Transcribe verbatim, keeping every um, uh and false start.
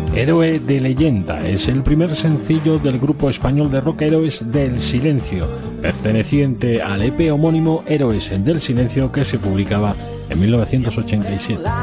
Héroe de Leyenda es el primer sencillo del grupo español de rock Héroes del Silencio, perteneciente al E P homónimo Héroes del Silencio, que se publicaba en mil novecientos ochenta y siete.